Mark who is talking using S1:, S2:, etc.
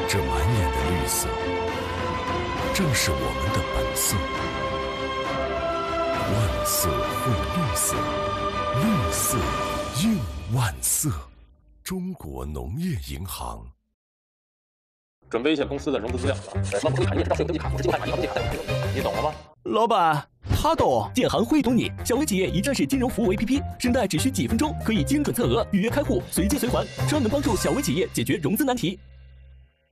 S1: 这满眼的绿色，正是我们的本色。万色汇绿色，绿色映万色。中国农业银行。
S2: 准备一些公司的融资资料。那不会产业知道税务登记卡，不是金融卡、银行登记卡，你懂了吗？
S3: 老板，他懂。
S4: 建行会懂你，小微企业一站式金融服务 APP， 申贷只需几分钟，可以精准测额、预约开户、随借随还，专门帮助小微企业解决融资难题。